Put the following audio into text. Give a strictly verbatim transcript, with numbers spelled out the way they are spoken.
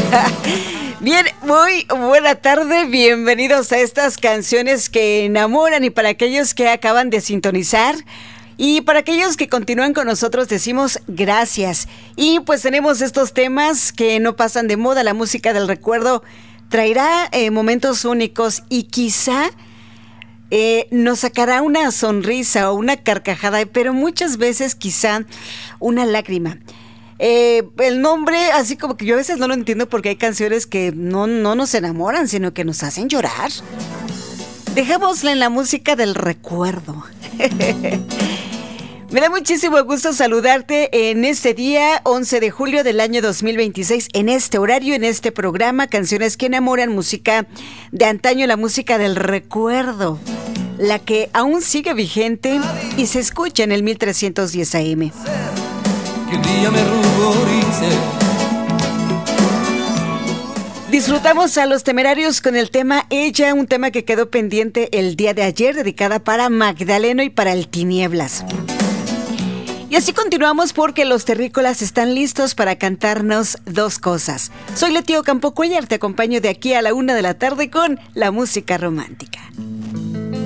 Bien, muy buena tarde, bienvenidos a estas canciones que enamoran y para aquellos que acaban de sintonizar y para aquellos que continúan con nosotros decimos gracias. Y pues tenemos estos temas que no pasan de moda, la música del recuerdo traerá eh, momentos únicos y quizá eh, nos sacará una sonrisa o una carcajada, pero muchas veces quizá una lágrima. Eh, el nombre, así como que yo a veces no lo entiendo porque hay canciones que no, no nos enamoran, sino que nos hacen llorar. Dejémosla en la música del recuerdo. Me da muchísimo gusto saludarte en este día, once de julio del año dos mil veintiséis, en este horario, en este programa, Canciones que Enamoran, música de antaño, la música del recuerdo, la que aún sigue vigente y se escucha en el mil trescientos diez A M. Que un día me ruborice. Disfrutamos a Los Temerarios con el tema Ella, un tema que quedó pendiente el día de ayer, dedicada para Magdaleno y para el Tinieblas. Y así continuamos porque los terrícolas están listos para cantarnos dos cosas. Soy Leti Ocampo Cuellar, te acompaño de aquí a la una de la tarde con la música romántica.